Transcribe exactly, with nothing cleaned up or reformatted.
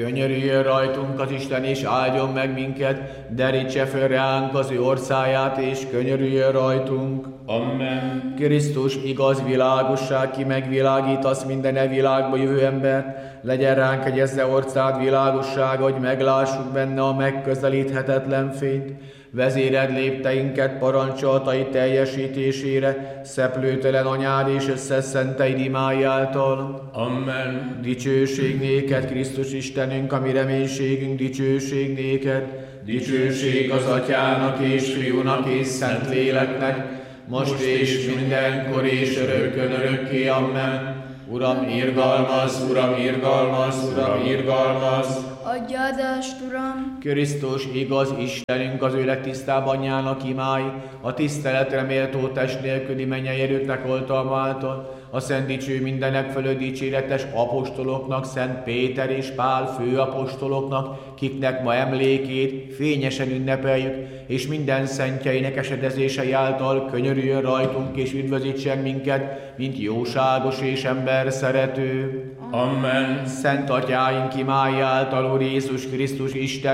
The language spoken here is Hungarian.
Könyörüljön rajtunk az Isten, és áldjon meg minket, derítse föl ránk az ő orszáját, és könyörüljön rajtunk. Amen. Krisztus, igaz világosság, ki megvilágítasz minden e világba jövő embert, legyen ránk egyezze orcád világossága, hogy meglássuk benne a megközelíthetetlen fényt. Vezéred lépteinket parancsoltai teljesítésére, szeplőtelen anyád és összeszenteid imái által. Amen. Dicsőség néked, Krisztus Istenünk, ami reménységünk, dicsőség néked. Dicsőség az Atyának és Fiúnak és Szentléleknek, most és mindenkor és örökkön örökké. Amen. Uram, irgalmaz, Uram, irgalmaz, Uram, irgalmaz. Adj áldást, Uram! Krisztus, igaz Istenünk, az ő legtisztább anyjának imái, a tiszteletre méltó test nélküli mennyei erőknek oltalma által, a szent dicső mindenek fölött dicséretes apostoloknak, Szent Péter és Pál főapostoloknak, kiknek ma emlékét fényesen ünnepeljük, és minden szentjeinek esedezései által könyörüljön rajtunk és üdvözítsen minket, mint jóságos és ember szerető. Amen. Szent Atyáink imái által, Úr Jézus Krisztus Isten,